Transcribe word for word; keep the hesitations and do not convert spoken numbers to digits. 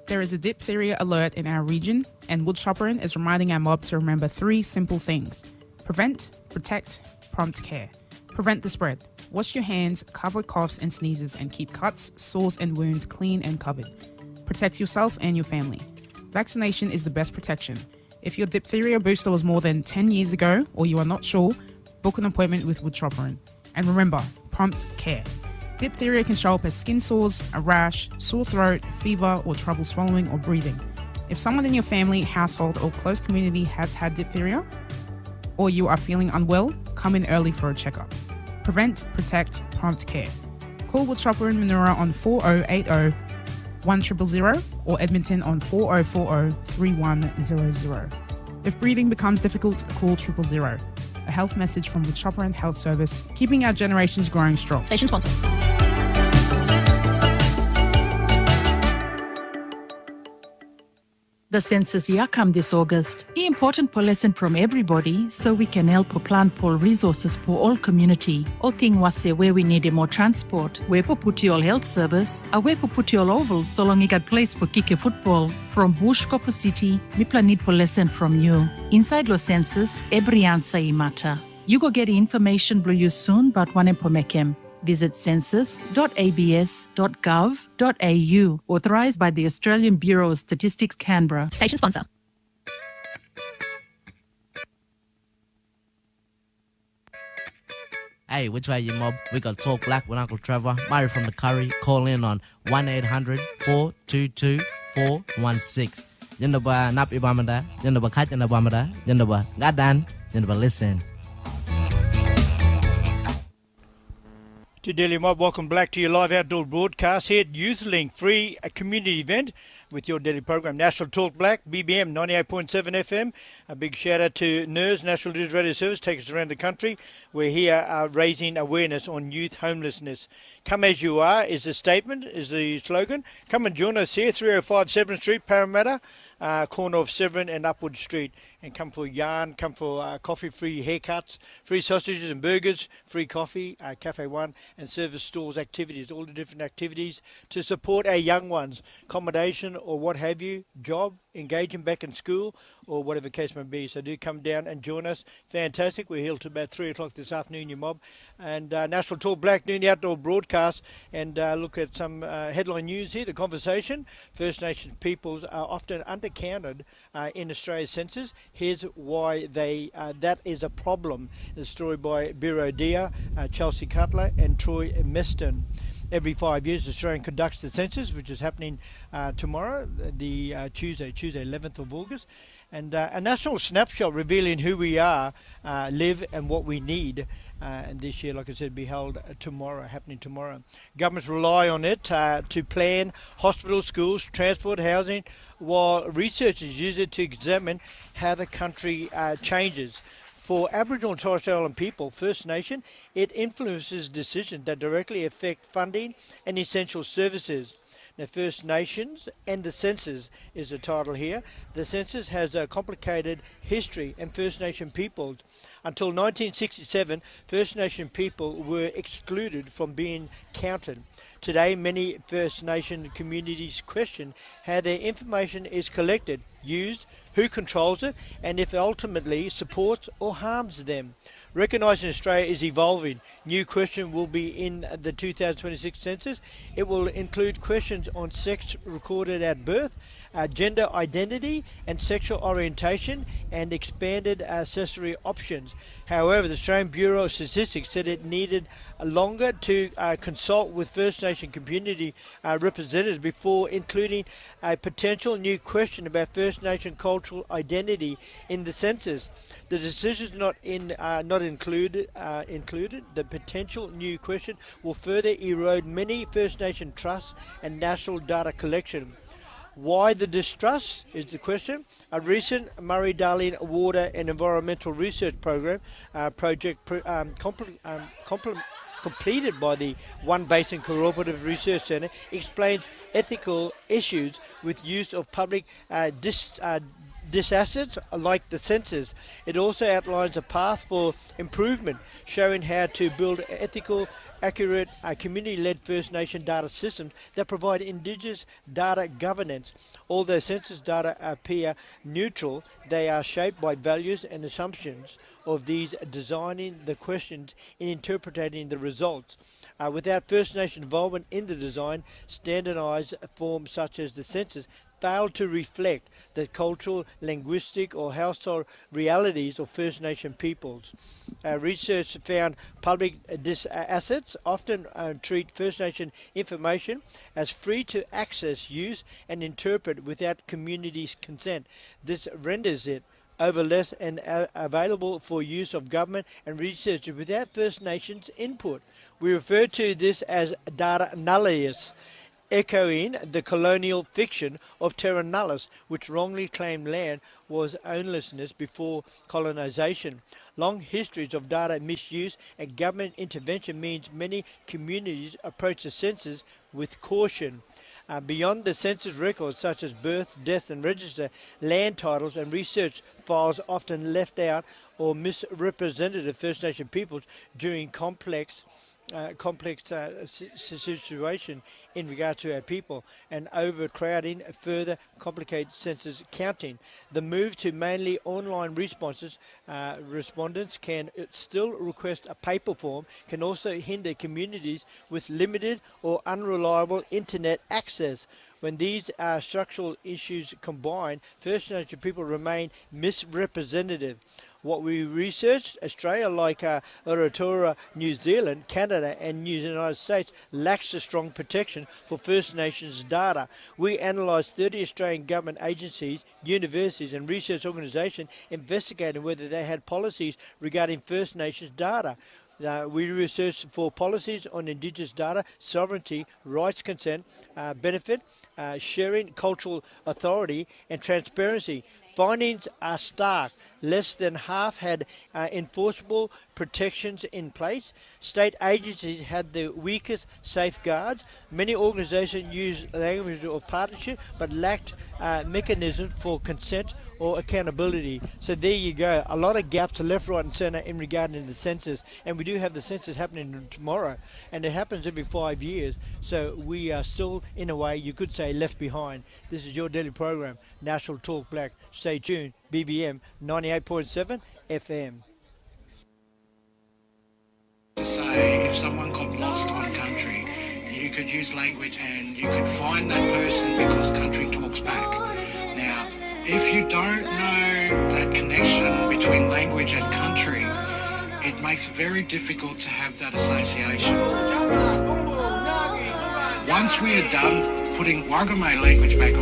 There is a diphtheria alert in our region, and Woodchopperin is reminding our mob to remember three simple things. Prevent, protect, prompt care. Prevent the spread. Wash your hands, cover coughs and sneezes, and keep cuts, sores and wounds clean and covered. Protect yourself and your family. Vaccination is the best protection. If your diphtheria booster was more than ten years ago, or you are not sure, book an appointment with Woodchopperin. And remember, prompt care. Diphtheria can show up as skin sores, a rash, sore throat, fever, or trouble swallowing or breathing. If someone in your family, household, or close community has had diphtheria, or you are feeling unwell, come in early for a checkup. Prevent, protect, prompt care. Call Woodchopperin Manura on four oh eight oh, one zero zero zero or Edmonton on four oh four oh, three one zero zero. If breathing becomes difficult, call triple zero. A health message from Woodchopperin Health Service, keeping our generations growing strong. Station sponsor. The census year come this August. The important po lesson from everybody so we can help plan po resources for all community. O thing wase where we need more transport, where po put your health service, a where po put your ovals so long you got place for kick football. From Bush Kopo City, me plan need po lesson from you. Inside lo census, every answer i matter. You go get the information blue you soon but one po mekem. Visit census dot a b s dot gov dot a u, authorised by the Australian Bureau of Statistics, Canberra. Station sponsor. Hey, which way you mob? We got Talk Black with Uncle Trevor. Murray from the Curry. Call in on one eight hundred, four two two, four one six. Yandaba nap ibamada, yandaba kat yandabamada, yandaba gadan, yandaba listen. To Daily Mob, welcome back to your live outdoor broadcast here at YouthLink, free a community event with your daily program, National Talk Black, B B M ninety-eight point seven F M. A big shout out to N I R S, National News Radio Service, take us around the country. We're here uh, raising awareness on youth homelessness. Come as you are is the statement, is the slogan. Come and join us here, three oh five Severn Street, Parramatta, uh, corner of Severn and Upwood Street. And come for yarn, come for uh, coffee, free haircuts, free sausages and burgers, free coffee, uh, Cafe One, and service stores activities, all the different activities to support our young ones, accommodation or what have you, job, engage them back in school or whatever the case may be. So do come down and join us. Fantastic. We're here till about three o'clock this afternoon, you mob. And uh, National Talk Black doing the outdoor broadcast and uh, look at some uh, headline news here. The conversation, First Nations peoples are often undercounted uh, in Australia's census. Here's why they uh, that is a problem. The story by Bureau Dia, uh, Chelsea Cutler and Troy Meston. Every five years, Australia conducts the census, which is happening uh, tomorrow, the uh, Tuesday, Tuesday, eleventh of August. And uh, a national snapshot revealing who we are, uh, live and what we need. Uh, and this year, like I said, be held tomorrow, happening tomorrow. Governments rely on it uh, to plan hospitals, schools, transport, housing, while researchers use it to examine how the country uh, changes. For Aboriginal and Torres Strait Island people, First Nation, it influences decisions that directly affect funding and essential services. Now, First Nations and the Census is the title here. The census has a complicated history, and First Nation peoples, until nineteen sixty-seven, First Nation people were excluded from being counted. Today, many First Nation communities question how their information is collected, used, who controls it, and if it ultimately supports or harms them. Recognising Australia is evolving. New question will be in the two thousand twenty-six census. It will include questions on sex recorded at birth, uh, gender identity and sexual orientation, and expanded accessory options. However, the Australian Bureau of Statistics said it needed longer to uh, consult with First Nation community uh, representatives before including a potential new question about First Nation cultural identity in the census. The decision is not in uh, not included. Uh, included. The potential new question will further erode many First Nation trusts and national data collection. Why the distrust is the question. A recent Murray-Darling Water and Environmental Research Program uh, project um, compl- um, compl- completed by the One Basin Cooperative Research Centre explains ethical issues with use of public uh, dis- uh, This assets are like the census. It also outlines a path for improvement, showing how to build ethical, accurate, uh, community-led First Nation data systems that provide Indigenous data governance. Although census data appear neutral, they are shaped by values and assumptions of these designing the questions in interpreting the results. Uh, without First Nation involvement in the design, standardised forms such as the census fail to reflect the cultural, linguistic or household realities of First Nation peoples. Uh, research found public dis- assets often uh, treat First Nation information as free to access, use and interpret without community's consent. This renders it overless and uh, available for use of government and researchers without First Nations input. We refer to this as data nullius, echoing the colonial fiction of terra nullius, which wrongly claimed land was ownlessness before colonisation. Long histories of data misuse and government intervention means many communities approach the census with caution. Uh, beyond the census records such as birth, death and register, land titles and research files often left out or misrepresented of First Nation peoples during complex Uh, complex uh, situation in regard to our people, and overcrowding further complicates census counting. The move to mainly online responses, uh, respondents can still request a paper form, can also hinder communities with limited or unreliable internet access. When these uh, structural issues combine, First Nation people remain misrepresentative. What we researched, Australia, like uh, Aotearoa, New Zealand, Canada and New United States, lacks a strong protection for First Nations data. We analysed thirty Australian government agencies, universities and research organisations investigating whether they had policies regarding First Nations data. Uh, we researched for policies on Indigenous data, sovereignty, rights consent, uh, benefit, uh, sharing, cultural authority and transparency. Findings are stark. Less than half had uh, enforceable protections in place. State agencies had the weakest safeguards. Many organisations used language of partnership but lacked uh, mechanisms for consent or accountability. So there you go. A lot of gaps left, right and centre in regard to the census. And we do have the census happening tomorrow. And it happens every five years. So we are still, in a way, you could say, left behind. This is your daily program, National Talk Black. Stay tuned. B B M ninety-eight point seven F M. To say if someone got lost on country, you could use language and you could find that person because country talks back. Now, if you don't know that connection between language and country, it makes it very difficult to have that association. Once we are done putting Wagame language back on